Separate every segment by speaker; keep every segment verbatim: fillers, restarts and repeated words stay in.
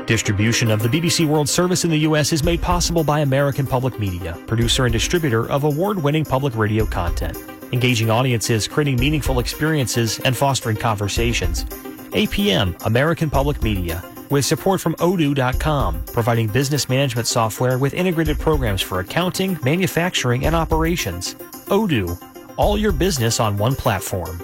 Speaker 1: Distribution of the B B C World Service in the U S is made possible by American Public Media, producer and distributor of award-winning public radio content, engaging audiences, creating meaningful experiences, and fostering conversations. A P M, American Public Media, with support from odoo dot com, providing business management software with integrated programs for accounting, manufacturing, and operations. Odoo, all your business on one platform.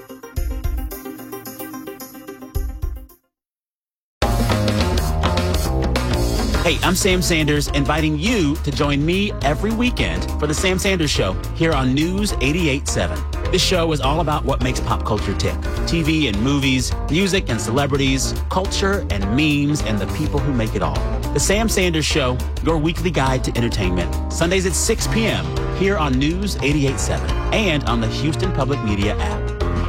Speaker 2: Hey, I'm Sam Sanders, inviting you to join me every weekend for The Sam Sanders Show here on News eighty-eight point seven. This show is all about what makes pop culture tick. T V and movies, music and celebrities, culture and memes, and the people who make it all. The Sam Sanders Show, your weekly guide to entertainment. Sundays at six p.m. here on News eighty-eight point seven and on the Houston Public Media app.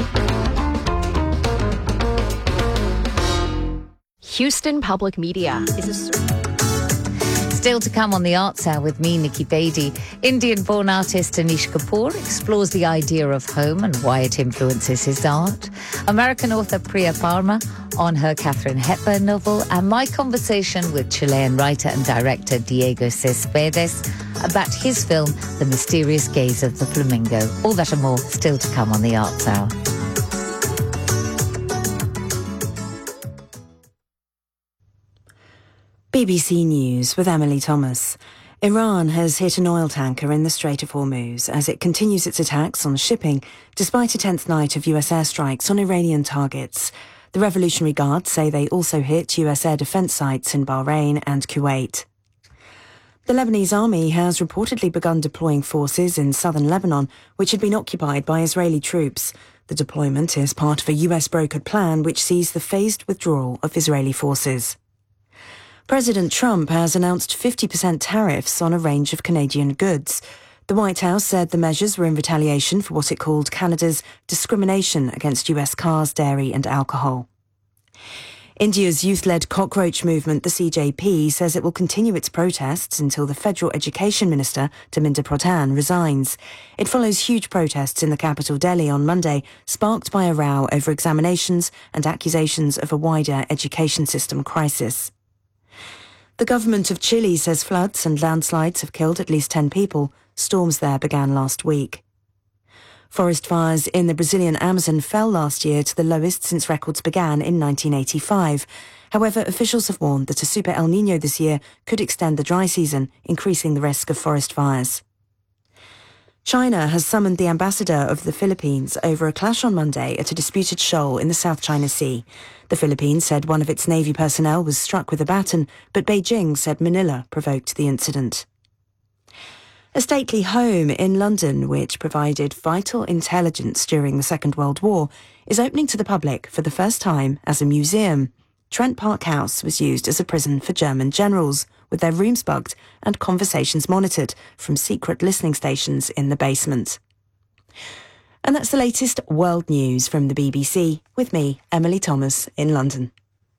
Speaker 3: Houston Public Media is a...
Speaker 4: Still to come on the Art Cell with me, Nikki Beatty. Indian-born artist Anish Kapoor explores the idea of home and why it influences his art. American author Priya Parma on her Katharine Hepburn novel, and my conversation with Chilean writer and director Diego Céspedes about his film The Mysterious Gaze of the Flamingo. All that and more still to come on the Art Cell.
Speaker 5: B B C News with Emily Thomas. Iran has hit an oil tanker in the Strait of Hormuz as it continues its attacks on shipping, despite a tenth night of U S airstrikes on Iranian targets. The Revolutionary Guard say they also hit U S air defence sites in Bahrain and Kuwait. The Lebanese army has reportedly begun deploying forces in southern Lebanon, which had been occupied by Israeli troops. The deployment is part of a U S-brokered plan which sees the phased withdrawal of Israeli forces. President Trump has announced fifty percent tariffs on a range of Canadian goods. The White House said the measures were in retaliation for what it called Canada's discrimination against U S cars, dairy and alcohol. India's youth-led cockroach movement, the C J P, says it will continue its protests until the Federal Education Minister, Dharmendra Pradhan, resigns. It follows huge protests in the capital, Delhi, on Monday, sparked by a row over examinations and accusations of a wider education system crisis. The government of Chile says floods and landslides have killed at least ten people. Storms there began last week. Forest fires in the Brazilian Amazon fell last year to the lowest since records began in nineteen eighty-five. However, officials have warned that a super El Niño this year could extend the dry season, increasing the risk of forest fires. China has summoned the ambassador of the Philippines over a clash on Monday at a disputed shoal in the South China Sea. The Philippines said one of its Navy personnel was struck with a baton, but Beijing said Manila provoked the incident. A stately home in London, which provided vital intelligence during the Second World War, is opening to the public for the first time as a museum. Trent Park House was used as a prison for German generals, with their rooms bugged and conversations monitored from secret listening stations in the basement. And that's the latest world news from the B B C, with me, Emily Thomas, in London.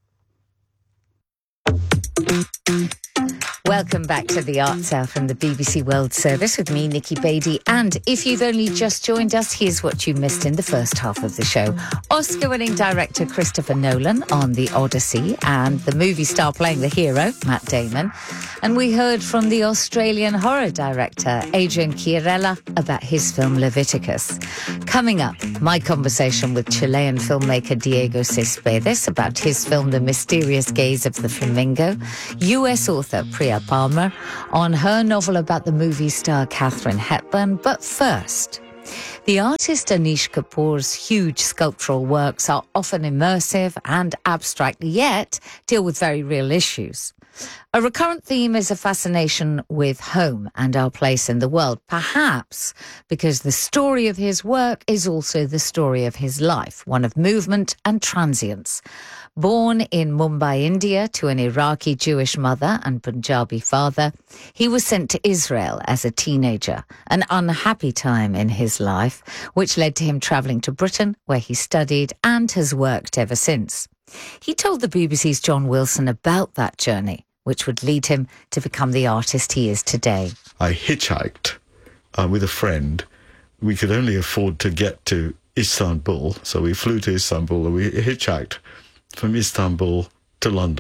Speaker 4: Welcome back to the Art Cell from the B B C World Service with me, Nikki Beatty. And if you've only just joined us, here's what you missed in the first half of the show. Oscar-winning director Christopher Nolan on The Odyssey and the movie star playing the hero, Matt Damon. And we heard from the Australian horror director Adrian Chiarella about his film Leviticus. Coming up, my conversation with Chilean filmmaker Diego Céspedes about his film The Mysterious Gaze of the Flamingo, U S author Priya Palmer on her novel about the movie star Katharine Hepburn. But first, the artist Anish Kapoor's huge sculptural works are often immersive and abstract, yet deal with very real issues. A recurrent theme is a fascination with home and our place in the world, perhaps because the story of his work is also the story of his life, one of movement and transience. Born in Mumbai, India, to an Iraqi Jewish mother and Punjabi father, he was sent to Israel as a teenager, an unhappy time in his life, which led to him travelling to Britain, where he studied and has worked ever since. He told the B B C's John Wilson about that journey, which would lead him to become the artist he is today.
Speaker 6: I hitchhiked uh, with a friend. We could only afford to get to Istanbul, so we flew to Istanbul and we hitchhiked from Istanbul to London.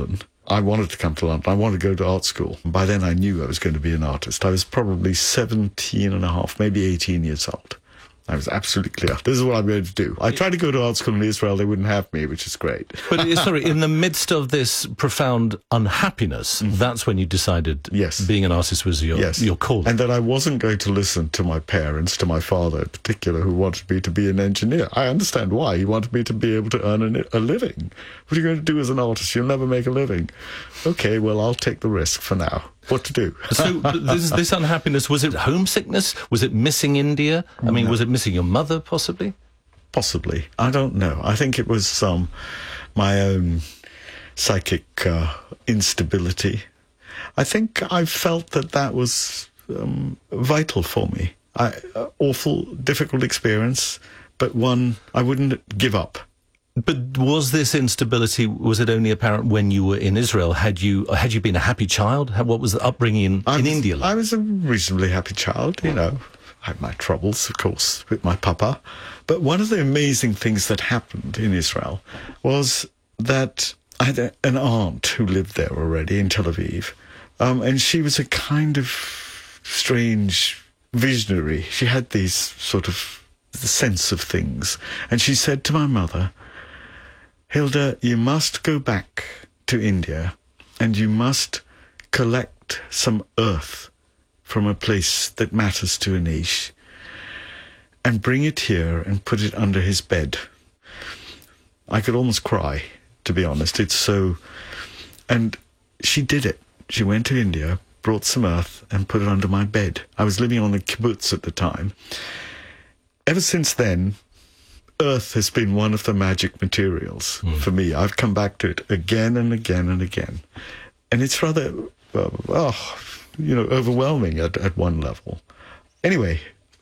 Speaker 6: I wanted to come to London. I wanted to go to art school. By then I knew I was going to be an artist. I was probably seventeen and a half, maybe eighteen years old. I was absolutely clear. This is what I'm going to do. I tried to go to art school in Israel. They wouldn't have me, which is great.
Speaker 7: But, sorry, in the midst of this profound unhappiness, mm-hmm. that's when you decided
Speaker 6: yes.
Speaker 7: being an artist was your,
Speaker 6: yes.
Speaker 7: your call.
Speaker 6: And that I wasn't going to listen to my parents, to my father in particular, who wanted me to be an engineer. I understand why. He wanted me to be able to earn a, a living. What are you going to do as an artist? You'll never make a living. Okay, well, I'll take the risk for now. What to do?
Speaker 7: So this, this unhappiness, was it homesickness? Was it missing India? I mean, no. was it missing your mother, possibly?
Speaker 6: Possibly. I don't know. I think it was um, my own psychic uh, instability. I think I felt that that was um, vital for me. I, uh, awful, difficult experience, but one I wouldn't give up.
Speaker 7: But was this instability, was it only apparent when you were in Israel? Had you had you been a happy child? What was the upbringing in, in
Speaker 6: was,
Speaker 7: India like?
Speaker 6: I was a reasonably happy child, you know. I had my troubles, of course, with my papa. But one of the amazing things that happened in Israel was that I had a, an aunt who lived there already in Tel Aviv. Um, and she was a kind of strange visionary. She had these sort of the sense of things. And she said to my mother, Hilda, you must go back to India and you must collect some earth from a place that matters to Anish and bring it here and put it under his bed. I could almost cry, to be honest. It's so... And she did it. She went to India, brought some earth and put it under my bed. I was living on the kibbutz at the time. Ever since then, earth has been one of the magic materials mm. for me. I've come back to it again and again and again. And it's rather, uh, oh, you know, overwhelming at, at one level. Anyway.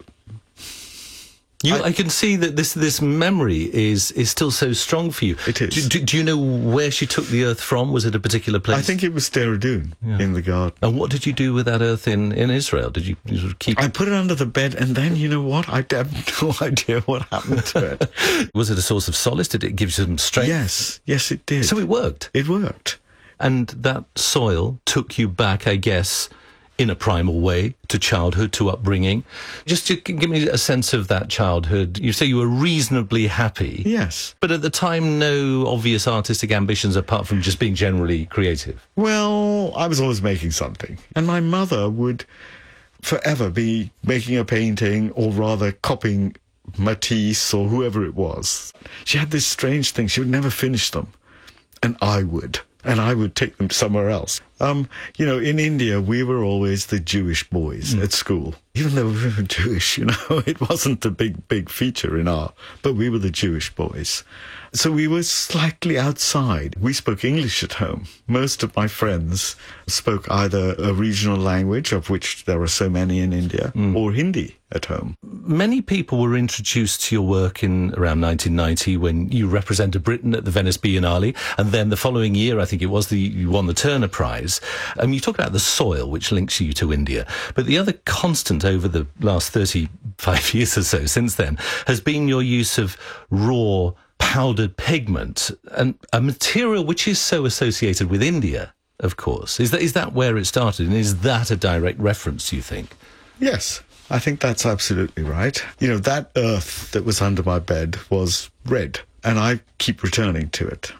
Speaker 7: You,
Speaker 6: I,
Speaker 7: I can see that this this memory is is still so strong for you.
Speaker 6: It is.
Speaker 7: Do, do, do you know where she took the earth from? Was it a particular place?
Speaker 6: I think it was Dehradun, yeah. in the garden.
Speaker 7: And what did you do with that earth in, in Israel? Did you, you sort of keep...
Speaker 6: I put it under the bed, and then, you know what? I have no idea what happened to it.
Speaker 7: Was it a source of solace? Did it give you some strength?
Speaker 6: Yes, yes, it did.
Speaker 7: So it worked?
Speaker 6: It worked.
Speaker 7: And that soil took you back, I guess, in a primal way, to childhood, to upbringing. Just to give me a sense of that childhood. You say you were reasonably happy.
Speaker 6: Yes.
Speaker 7: But at the time, no obvious artistic ambitions apart from just being generally creative.
Speaker 6: Well, I was always making something. And my mother would forever be making a painting, or rather copying Matisse or whoever it was. She had this strange thing. She would never finish them. And I would. And I would take them somewhere else. Um, you know, in India, we were always the Jewish boys mm. at school. Even though we were Jewish, you know, it wasn't a big, big feature in our... But we were the Jewish boys. So we were slightly outside. We spoke English at home. Most of my friends spoke either a regional language, of which there are so many in India, mm. or Hindi at home.
Speaker 7: Many people were introduced to your work in around nineteen ninety when you represented Britain at the Venice Biennale, and then the following year, I think it was, the you won the Turner Prize. And you talk about the soil, which links you to India. But the other constant over the last thirty-five years or so since then has been your use of raw powdered pigment, and a material which is so associated with India, of course. Is that is that where it started, and is that a direct reference, you think?
Speaker 6: Yes, I think that's absolutely right. You know, that earth that was under my bed was red, and I keep returning to it.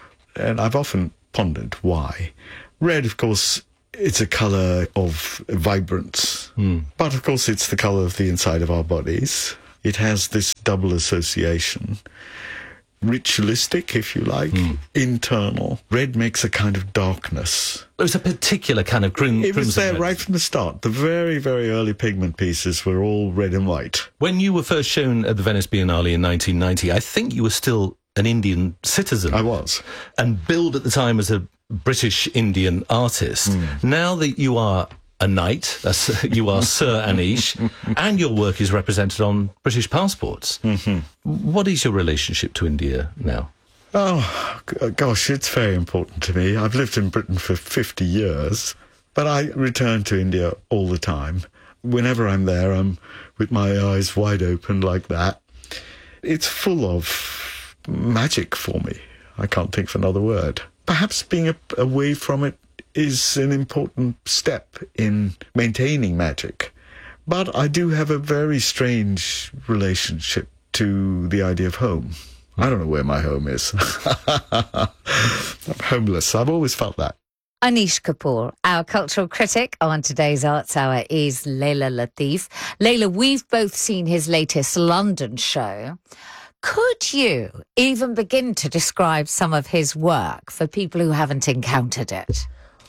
Speaker 6: And I've often pondered why. Red, of course, it's a colour of vibrance, mm. but of course it's the colour of the inside of our bodies. It has this double association. Ritualistic, if you like, mm. internal. Red makes a kind of darkness.
Speaker 7: There's a particular kind of crim-
Speaker 6: it
Speaker 7: crimson. It was
Speaker 6: there
Speaker 7: red.
Speaker 6: Right from the start. The very, very early pigment pieces were all red and white.
Speaker 7: When you were first shown at the Venice Biennale in nineteen ninety, I think you were still an Indian citizen.
Speaker 6: I was.
Speaker 7: And billed at the time as a British Indian artist. Mm. Now that you are a knight, that's, you are Sir Anish, and your work is represented on British passports. Mm-hmm. What is your relationship to India now?
Speaker 6: Oh, gosh, it's very important to me. I've lived in Britain for fifty years, but I return to India all the time. Whenever I'm there, I'm with my eyes wide open like that. It's full of magic for me. I can't think of another word. perhaps being a, away from it is an important step in maintaining magic. But I do have a very strange relationship to the idea of home. I don't know where my home is. I'm homeless. I've always felt that.
Speaker 4: Anish Kapoor, our cultural critic on today's Arts Hour, is Leila Latif. Leila, we've both seen his latest London show. Could you even begin to describe some of his work for people who haven't encountered it?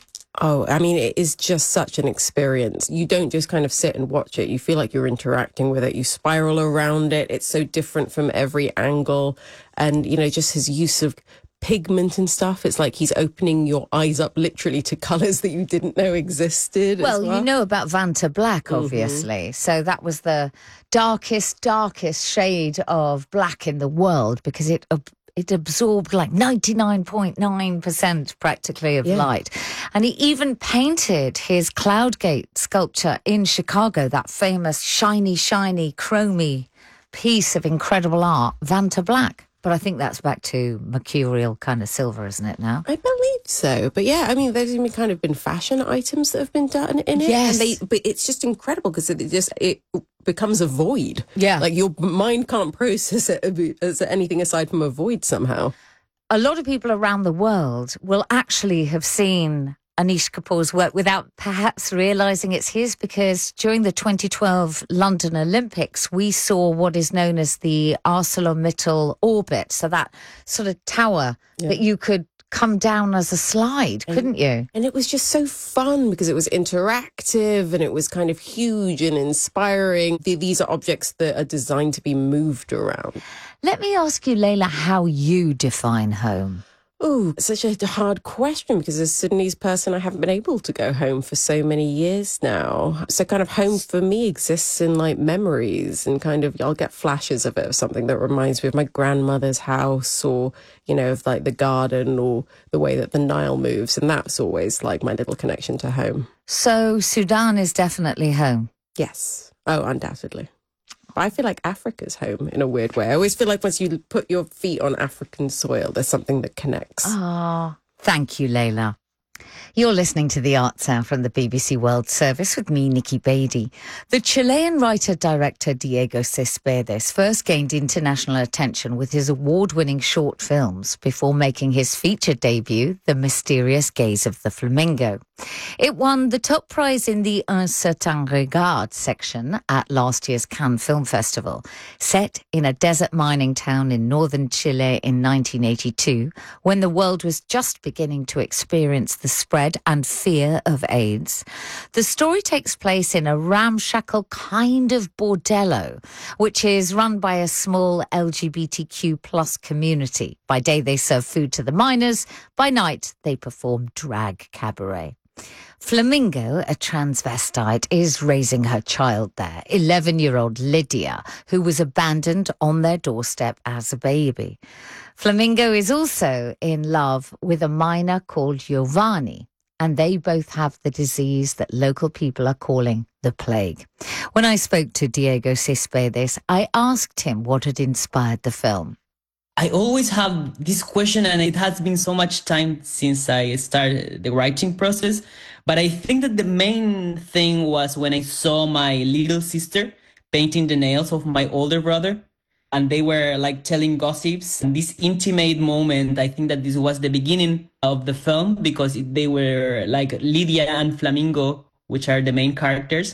Speaker 8: Oh, I mean, it is just such an experience. You don't just kind of sit and watch it. You feel like you're interacting with it. You spiral around it. It's so different from every angle. And, you know, just his use of pigment and stuff. It's like he's opening your eyes up literally to colours that you didn't know existed.
Speaker 4: Well,
Speaker 8: as well.
Speaker 4: you know about Vanta Black, obviously. Mm-hmm. So that was the darkest, darkest shade of black in the world because it... Uh, It absorbed like ninety-nine point nine percent practically of yeah. light. And he even painted his Cloudgate sculpture in Chicago, that famous shiny, shiny, chromy piece of incredible art, Vanta Black. But I think that's back to mercurial kind of silver, isn't it now?
Speaker 8: I believe so. But yeah, I mean, there's even kind of been fashion items that have been done in it.
Speaker 4: Yes.
Speaker 8: And they, but it's just incredible because it just, it becomes a void.
Speaker 4: Yeah.
Speaker 8: Like your mind can't process it as anything aside from a void somehow.
Speaker 4: A lot of people around the world will actually have seen Anish Kapoor's work without perhaps realising it's his, because during the twenty twelve London Olympics, we saw what is known as the ArcelorMittal orbit. So that sort of tower yeah. that you could come down as a slide, and, couldn't you?
Speaker 8: And it was just so fun because it was interactive and it was kind of huge and inspiring. These are objects that are designed to be moved around.
Speaker 4: Let me ask you, Leila, how you define home.
Speaker 8: Oh, such a hard question because as a Sudanese person, I haven't been able to go home for so many years now. So kind of home for me exists in like memories and kind of I'll get flashes of it, of something that reminds me of my grandmother's house or, you know, of like the garden or the way that the Nile moves. And that's always like my little connection to home.
Speaker 4: So Sudan is definitely home?
Speaker 8: Yes. Oh, undoubtedly. I feel like Africa's home in a weird way. I always feel like once you put your feet on African soil, there's something that connects.
Speaker 4: Oh, thank you, Leila. You're listening to The Arts Hour from the B B C World Service with me, Nikki Beattie. The Chilean writer-director Diego Céspedes first gained international attention with his award-winning short films before making his feature debut, The Mysterious Gaze of the Flamingo. It won the top prize in the Un Certain Regard section at last year's Cannes Film Festival. Set in a desert mining town in northern Chile in nineteen eighty-two, when the world was just beginning to experience the spread and fear of AIDS, the story takes place in a ramshackle kind of bordello, which is run by a small L G B T Q plus community. By day, they serve food to the miners. By night, they perform drag cabaret. Flamingo, a transvestite, is raising her child there, eleven-year-old Lydia, who was abandoned on their doorstep as a baby. Flamingo is also in love with a miner called Giovanni, and they both have the disease that local people are calling the plague. When I spoke to Diego Céspedes, I asked him what had inspired the film.
Speaker 9: I always have this question, and it has been so much time since I started the writing process. But I think that the main thing was when I saw my little sister painting the nails of my older brother, and they were like telling gossips. And this intimate moment, I think that this was the beginning of the film, because they were like Lydia and Flamingo, which are the main characters.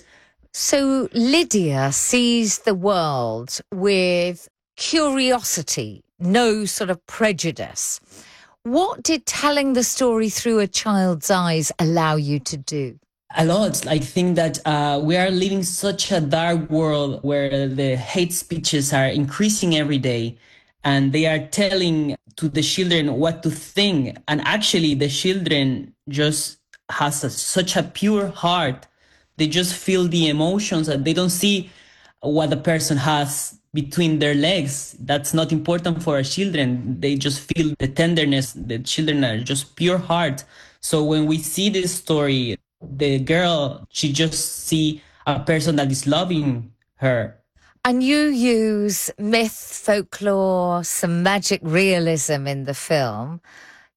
Speaker 4: So Lydia sees the world with curiosity, no sort of prejudice. What did telling the story through a child's eyes allow you to do?
Speaker 9: A lot. I think that uh, we are living such a dark world where the hate speeches are increasing every day, and they are telling to the children what to think. And actually, the children just has a, such a pure heart. They just feel the emotions, and they don't see what the person has between their legs. That's not important for our children. They just feel the tenderness. The children are just pure heart. So when we see this story, the girl, she just see a person that is loving her.
Speaker 4: And you use myth, folklore, some magic realism in the film.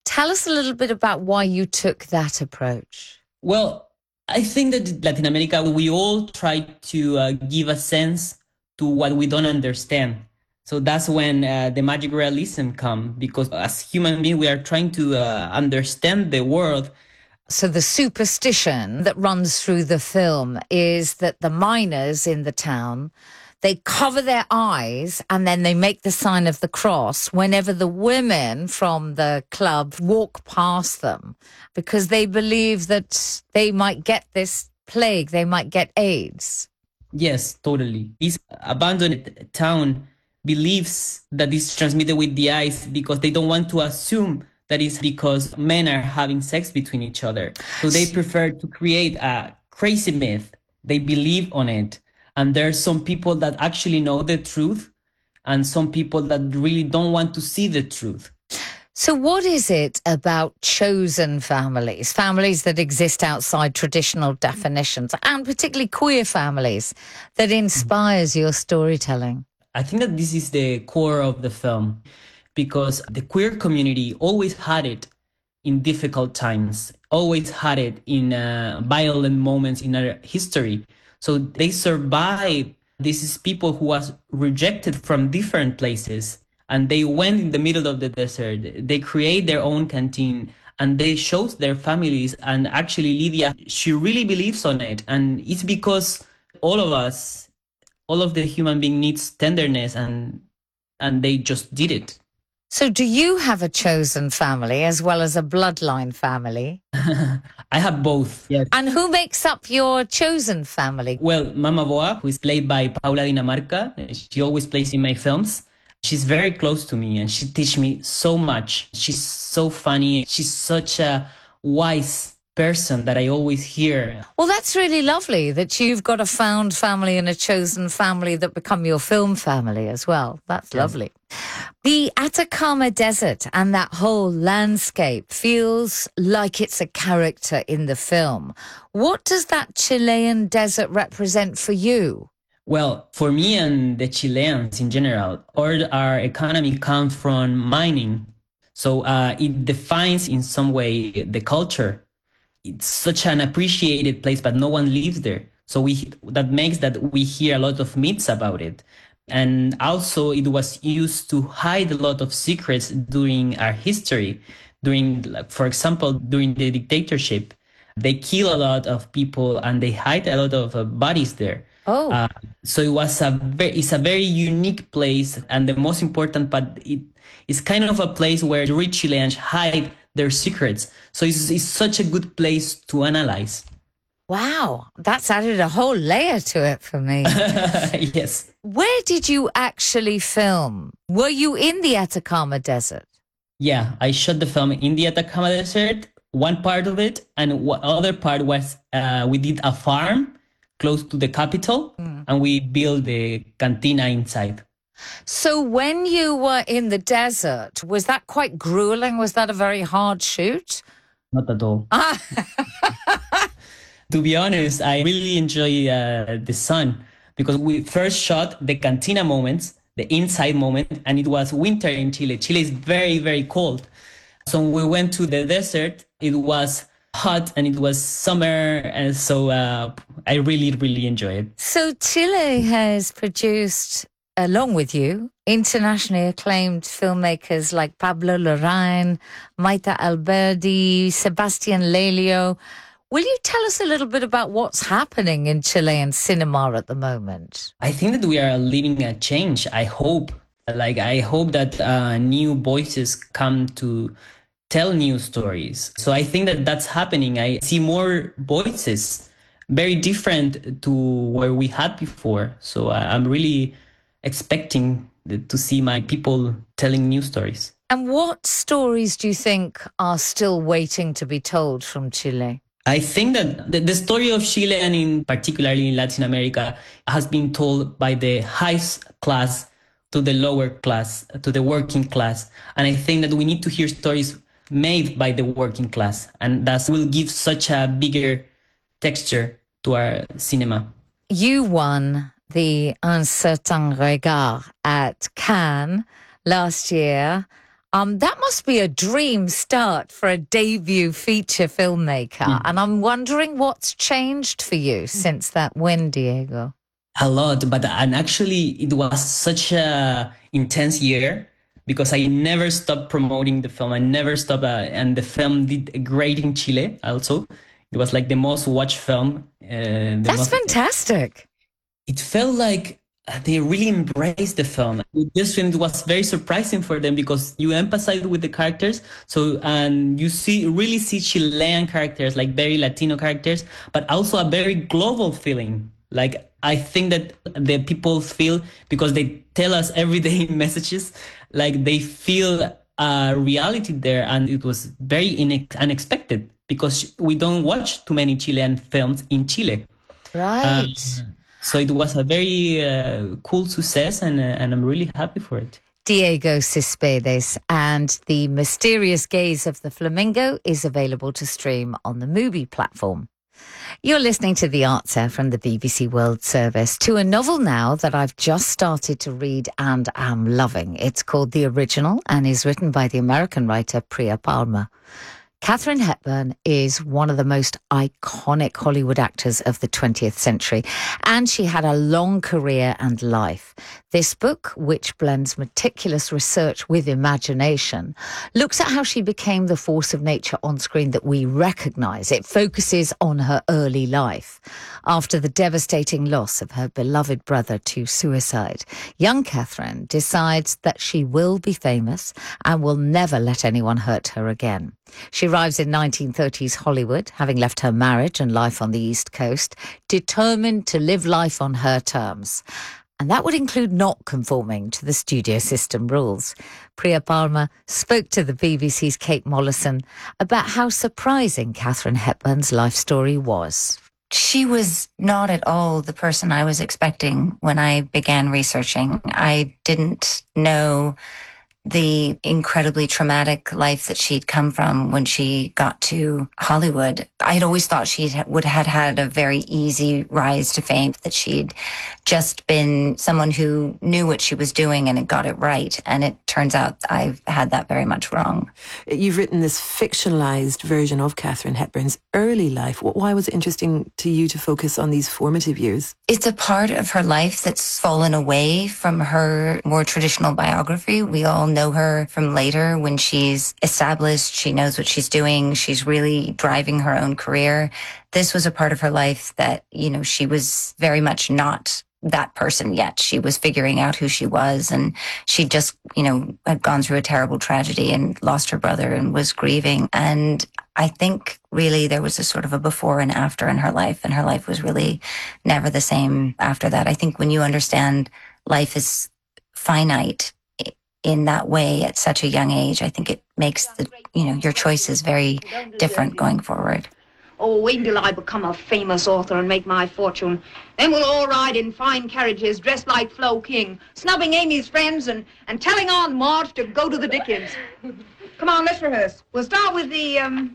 Speaker 4: Tell us a little bit about why you took that approach.
Speaker 9: Well, I think that in Latin America, we all try to uh, give a sense to what we don't understand. So that's when uh, the magic realism comes, because as human beings, we are trying to uh, understand the world.
Speaker 4: So the superstition that runs through the film is that the miners in the town, they cover their eyes and then they make the sign of the cross whenever the women from the club walk past them, because they believe that they might get this plague, they might get AIDS.
Speaker 9: Yes, totally. This abandoned town believes that it's transmitted with the eyes because they don't want to assume that it's because men are having sex between each other. So they prefer to create a crazy myth. They believe on it. And there are some people that actually know the truth and some people that really don't want to see the truth.
Speaker 4: So what is it about chosen families, families that exist outside traditional definitions, and particularly queer families, that inspires your storytelling?
Speaker 9: I think that this is the core of the film, because the queer community always had it in difficult times, always had it in uh, violent moments in our history. So they survived. This is people who was rejected from different places, and they went in the middle of the desert. They create their own canteen, and they showed their families. And actually, Lydia, she really believes on it. And it's because all of us, all of the human being needs tenderness, and and they just did it.
Speaker 4: So do you have a chosen family as well as a bloodline family?
Speaker 9: I have both, yes.
Speaker 4: And who makes up your chosen family?
Speaker 9: Well, Mama Boa, who is played by Paula Dinamarca, she always plays in my films. She's very close to me and she teaches me so much. She's so funny. She's such a wise person that I always hear.
Speaker 4: Well, that's really lovely that you've got a found family and a chosen family that become your film family as well. That's yeah. lovely. The Atacama Desert and that whole landscape feels like it's a character in the film. What does that Chilean desert represent for you?
Speaker 9: Well, for me and the Chileans in general, all our economy comes from mining. So uh, it defines in some way the culture. It's such an appreciated place, but no one lives there. So we that makes that we hear a lot of myths about it. And also it was used to hide a lot of secrets during our history. During, for example, during the dictatorship, they kill a lot of people and they hide a lot of uh, bodies there.
Speaker 4: Oh,
Speaker 9: uh, so it was a very, it's a very unique place. And the most important part, it is kind of a place where the rich Chileans hide their secrets. So it's, it's such a good place to analyze.
Speaker 4: Wow, that's added a whole layer to it for me.
Speaker 9: Yes.
Speaker 4: Where did you actually film? Were you in the Atacama Desert?
Speaker 9: Yeah, I shot the film in the Atacama Desert, one part of it, and one other part was uh, we did a farm close to the capital, mm. and we built the cantina inside.
Speaker 4: So when you were in the desert, was that quite grueling? Was that a very hard shoot?
Speaker 9: Not at all.
Speaker 4: Ah.
Speaker 9: To be honest, I really enjoy uh, the sun because we first shot the cantina moments, the inside moment, and it was winter in Chile. Chile is very, very cold. So when we went to the desert, it was hot and it was summer. And so uh, I really, really enjoy it.
Speaker 4: So Chile has produced, along with you, internationally acclaimed filmmakers like Pablo Larraín, Maite Alberdi, Sebastian Lelio. Will you tell us a little bit about what's happening in Chilean cinema at the moment?
Speaker 9: I think that we are living a change. I hope, like, I hope that uh, new voices come to tell new stories. So I think that that's happening. I see more voices, very different to where we had before. So I'm really expecting to see my people telling new stories.
Speaker 4: And what stories do you think are still waiting to be told from Chile?
Speaker 9: I think that the, the story of Chile, and in particularly in Latin America, has been told by the highest class to the lower class, to the working class. And I think that we need to hear stories made by the working class. And that will give such a bigger texture to our cinema.
Speaker 4: You won the Un Certain Regard at Cannes last year. Um, that must be a dream start for a debut feature filmmaker. Mm. And I'm wondering what's changed for you since that win, Diego.
Speaker 9: A lot, but and actually it was such a intense year because I never stopped promoting the film. I never stopped, uh, and the film did great in Chile also. It was like the most watched film. Uh,
Speaker 4: That's
Speaker 9: most,
Speaker 4: fantastic.
Speaker 9: It felt like they really embraced the film. This film was very surprising for them because you empathize with the characters. So, and you see, really see Chilean characters, like very Latino characters, but also a very global feeling. Like, I think that the people feel, because they tell us everyday messages, like they feel a reality there. And it was very inex- unexpected because we don't watch too many Chilean films in Chile.
Speaker 4: Right.
Speaker 9: Um, So it was a very uh, cool success, and, uh, and I'm really happy for it.
Speaker 4: Diego Cespedes and The Mysterious Gaze of the Flamingo is available to stream on the Mubi platform. You're listening to The Answer from the B B C World Service, to a novel now that I've just started to read and am loving. It's called The Original and is written by the American writer Priya Palmer. Katharine Hepburn is one of the most iconic Hollywood actors of the twentieth century, and she had a long career and life. This book, which blends meticulous research with imagination, looks at how she became the force of nature on screen that we recognise. It focuses on her early life. After the devastating loss of her beloved brother to suicide, young Katharine decides that she will be famous and will never let anyone hurt her again. She arrives in nineteen thirties Hollywood, having left her marriage and life on the East Coast, determined to live life on her terms. And that would include not conforming to the studio system rules. Priya Palmer spoke to the B B C's Kate Mollison about how surprising Katharine Hepburn's life story was.
Speaker 10: She was not at all the person I was expecting when I began researching. I didn't know the incredibly traumatic life that she'd come from when she got to Hollywood. I'd always thought she would have had a very easy rise to fame, that she'd just been someone who knew what she was doing and had got it right. And it turns out I've had that very much wrong.
Speaker 5: You've written this fictionalized version of Katharine Hepburn's early life. Why was it interesting to you to focus on these formative years?
Speaker 10: It's a part of her life that's fallen away from her more traditional biography. We all know her from later when she's established, she knows what she's doing, she's really driving her own career. This was a part of her life that, you know, she was very much not that person yet. She was figuring out who she was, and she just, you know, had gone through a terrible tragedy and lost her brother and was grieving. And I think really there was a sort of a before and after in her life, and her life was really never the same after that. I think when you understand life is finite in that way at such a young age, I think it makes the, you know, your choices very different going forward.
Speaker 11: Oh, wait until I become a famous author and make my fortune. Then we'll all ride in fine carriages, dressed like Flo King, snubbing Amy's friends and, and telling Aunt Marge to go to the Dickens. Come on, let's rehearse. We'll start with the, um...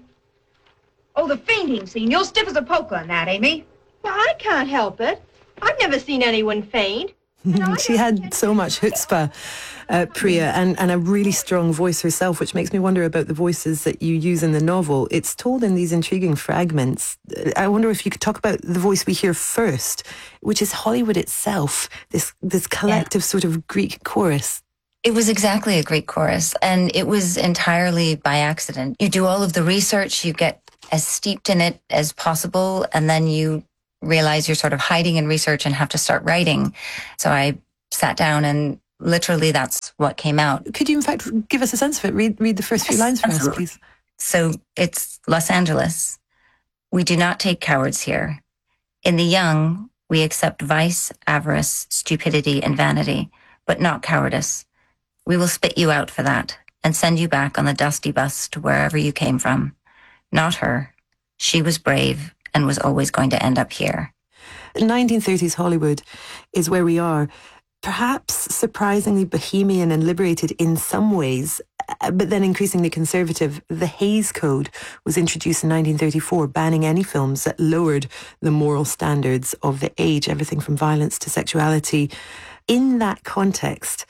Speaker 11: oh, the fainting scene. You're stiff as a poker on that, Amy.
Speaker 12: Well, I can't help it. I've never seen anyone faint.
Speaker 5: She had so much chutzpah, uh, Priya, and, and a really strong voice herself, which makes me wonder about the voices that you use in the novel. It's told in these intriguing fragments. I wonder if you could talk about the voice we hear first, which is Hollywood itself, this, this collective yeah. sort of Greek chorus.
Speaker 10: It was exactly a Greek chorus, and it was entirely by accident. You do all of the research, you get as steeped in it as possible, and then you realize you're sort of hiding in research and have to start writing. So I sat down and literally that's what came out.
Speaker 5: Could you in fact give us a sense of it? Read, read the first few lines for us, please.
Speaker 10: So it's Los Angeles. We do not take cowards here. In the young, we accept vice, avarice, stupidity, and vanity, but not cowardice. We will spit you out for that and send you back on the dusty bus to wherever you came from. Not her. She was brave and was always going to end up here.
Speaker 5: nineteen thirties Hollywood is where we are, perhaps surprisingly bohemian and liberated in some ways, but then increasingly conservative. The Hays Code was introduced in nineteen thirty-four, banning any films that lowered the moral standards of the age, everything from violence to sexuality. In that context,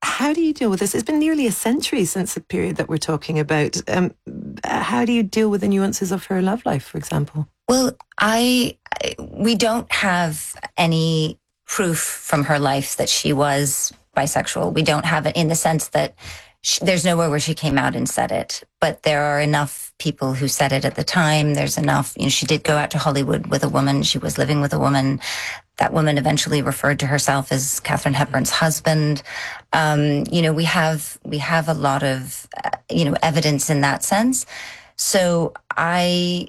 Speaker 13: How do you deal with this? It's been nearly a century since the period that we're talking about. Um, how do you deal with the nuances of her love life, for example?
Speaker 10: Well, I we don't have any proof from her life that she was bisexual. We don't have it in the sense that she, there's nowhere where she came out and said it. But there are enough people who said it at the time. There's enough, you know, she did go out to Hollywood with a woman. She was living with a woman. That woman eventually referred to herself as Katharine Hepburn's husband. Um, you know, we have we have a lot of, uh, you know, evidence in that sense. So I,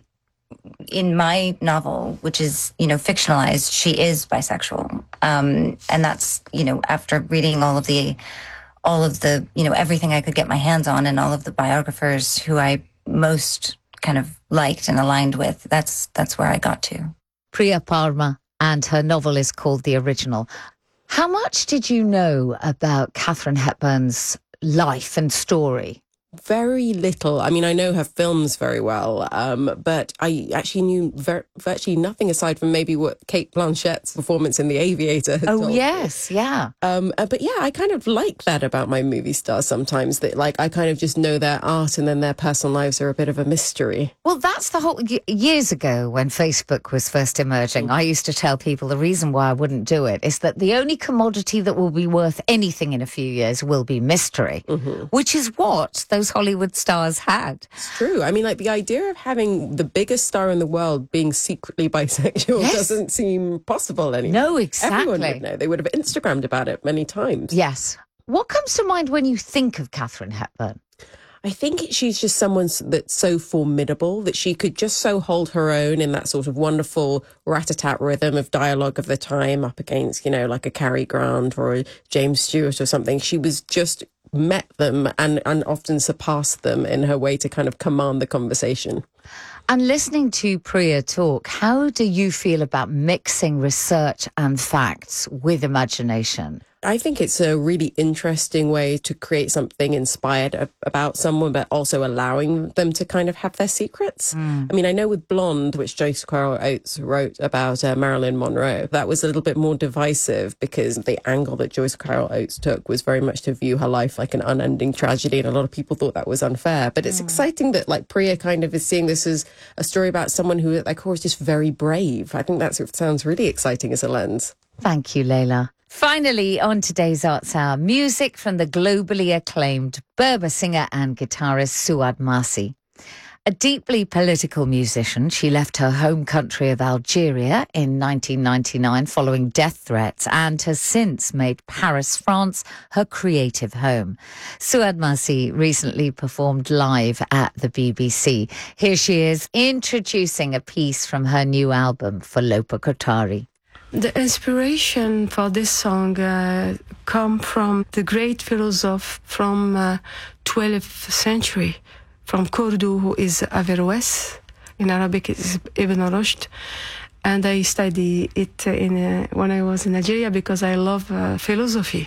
Speaker 10: in my novel, which is, you know, fictionalized, she is bisexual. Um, and that's, you know, after reading all of the, all of the, you know, everything I could get my hands on and all of the biographers who I most kind of liked and aligned with, that's, that's where I got to.
Speaker 4: Priya Parma. And her novel is called The Original. How much did you know about Katharine Hepburn's life and story?
Speaker 8: Very little. I mean, I know her films very well, um, but I actually knew ver- virtually nothing aside from maybe what Kate Blanchett's performance in The Aviator had
Speaker 4: Oh,
Speaker 8: told
Speaker 4: yes,
Speaker 8: me.
Speaker 4: yeah.
Speaker 8: Um, uh, but yeah, I kind of like that about my movie stars sometimes, that like I kind of just know their art and then their personal lives are a bit of a mystery.
Speaker 4: Well, that's the whole... Years ago, when Facebook was first emerging, I used to tell people the reason why I wouldn't do it is that the only commodity that will be worth anything in a few years will be mystery, mm-hmm. which is what those Hollywood stars had.
Speaker 8: It's true. I mean, like the idea of having the biggest star in the world being secretly bisexual yes. doesn't seem possible anymore.
Speaker 4: No, exactly.
Speaker 8: Everyone would know. They would have Instagrammed about it many times.
Speaker 4: Yes. What comes to mind when you think of Katharine Hepburn?
Speaker 8: I think she's just someone that's so formidable that she could just so hold her own in that sort of wonderful rat-a-tat rhythm of dialogue of the time up against, you know, like a Cary Grant or a James Stewart or something. She was just met them and, and often surpassed them in her way to kind of command the conversation.
Speaker 4: And listening to Priya talk, how do you feel about mixing research and facts with imagination?
Speaker 8: I think it's a really interesting way to create something inspired about someone, but also allowing them to kind of have their secrets. Mm. I mean, I know with Blonde, which Joyce Carol Oates wrote about uh, Marilyn Monroe, that was a little bit more divisive because the angle that Joyce Carol Oates took was very much to view her life like an unending tragedy, and a lot of people thought that was unfair. But it's mm. exciting that like Priya kind of is seeing this as a story about someone who, like, is just very brave. I think that sounds really exciting as a lens.
Speaker 4: Thank you, Layla. Finally, on today's Arts Hour, music from the globally acclaimed Berber singer and guitarist Suad Masi. A deeply political musician, she left her home country of Algeria in nineteen ninety-nine following death threats and has since made Paris, France, her creative home. Suad Masi recently performed live at the B B C. Here she is introducing a piece from her new album for Lopa Kotari.
Speaker 14: The inspiration for this song uh, come from the great philosopher from uh, twelfth century, from Cordoue, who is Averroes. In Arabic, it's Ibn Rushd. And I study it in uh, when I was in Nigeria because I love uh, philosophy.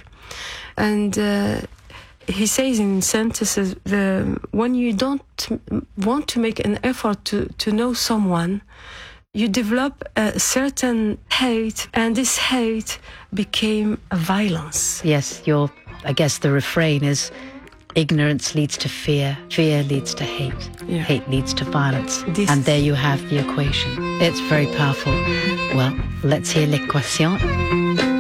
Speaker 14: And uh, he says in sentences, the, when you don't want to make an effort to, to know someone, you develop a certain hate, and this hate became a violence.
Speaker 15: Yes, your, I guess the refrain is, ignorance leads to fear, fear leads to hate, yeah. hate leads to violence. This and there you have the equation. It's very powerful. Well, let's hear l'équation.